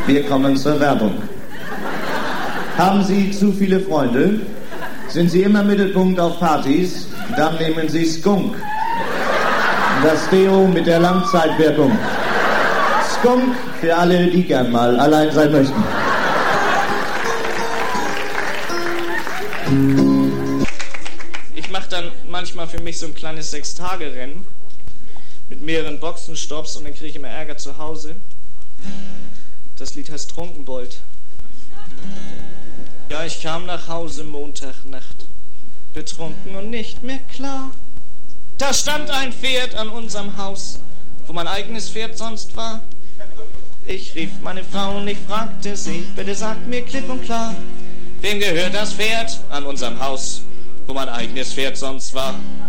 Wir kommen zur Werbung. Haben Sie zu viele Freunde? Sind Sie immer Mittelpunkt auf Partys? Dann nehmen Sie Skunk. Das Deo mit der Langzeitwirkung. Skunk für alle, die gern mal allein sein möchten. Ich mache dann manchmal für mich so ein kleines 6-Tage-Rennen mit mehreren Boxenstopps und dann kriege ich immer Ärger zu Hause. Das Lied heißt Trunkenbold. Ja, ich kam nach Hause Montagnacht, betrunken und nicht mehr klar. Da stand ein Pferd an unserem Haus, wo mein eigenes Pferd sonst war. Ich rief meine Frau und ich fragte sie, bitte sagt mir klipp und klar, wem gehört das Pferd an unserem Haus, wo mein eigenes Pferd sonst war?